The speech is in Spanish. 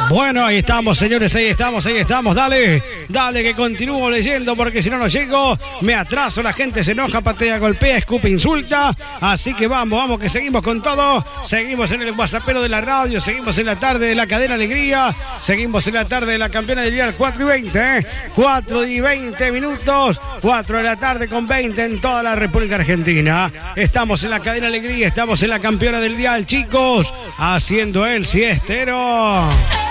Bueno, ahí estamos, señores, ahí estamos. Dale, que continúo leyendo porque si no llego, me atraso, la gente se enoja, patea, golpea, escupe, insulta. Así que vamos, que seguimos con todo. Seguimos en el WhatsAppero de la radio, seguimos en la tarde de la cadena Alegría, seguimos en la tarde de la campeona del día, 4:20, 4:20 minutos, 4 de la tarde con 20 en toda la República Argentina. Estamos en la cadena Alegría, estamos en la campeona del día, chicos, haciendo el siestero.